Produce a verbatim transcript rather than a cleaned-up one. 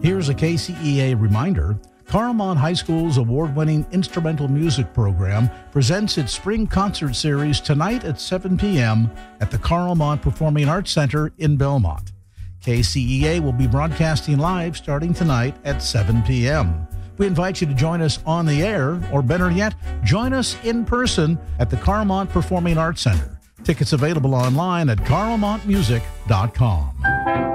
Here's a K C E A reminder. Carlmont High School's award-winning instrumental music program presents its spring concert series tonight at seven p.m. at the Carlmont Performing Arts Center in Belmont. K C E A will be broadcasting live starting tonight at seven p.m. We invite you to join us on the air, or better yet, join us in person at the Carlmont Performing Arts Center. Tickets available online at carlmont music dot com.